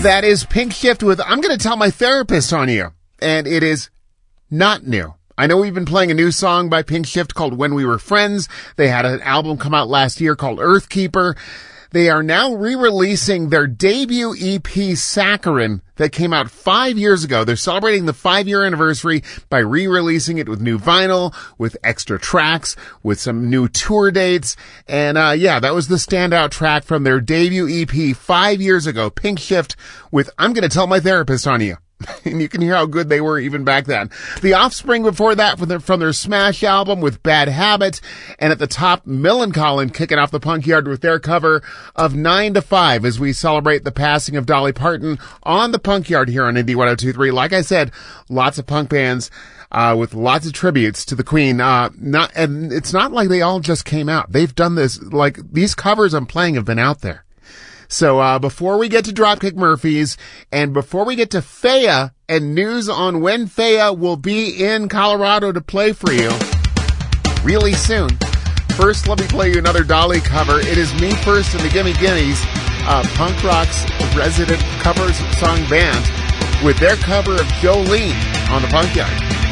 That is Pink Shift with I'm Gonna Tell My Therapist on You. And it is not new. I know we've been playing a new song by Pink Shift called When We Were Friends. They had an album come out last year called Earthkeeper. They are now re-releasing their debut EP, Saccharin, that came out 5 years ago. They're celebrating the 5-year anniversary by re-releasing it with new vinyl, with extra tracks, with some new tour dates. And that was the standout track from their debut EP 5 years ago, Pink Shift with I'm Gonna Tell My Therapist on You. And you can hear how good they were even back then. The Offspring before that from their Smash album with Bad Habit. And at the top, Millencolin kicking off the Punk Yard with their cover of 9 to 5 as we celebrate the passing of Dolly Parton on the Punk Yard here on Indie 102.3. Like I said, lots of punk bands with lots of tributes to the Queen. And it's not like they all just came out. They've done this, like these covers I'm playing have been out there. So before we get to Dropkick Murphys and before we get to Faya and news on when Faya will be in Colorado to play for you really soon, first let me play you another Dolly cover. It is Me First and the Gimme Gimmes, punk rock's resident cover song band with their cover of Jolene on the Punk Yard.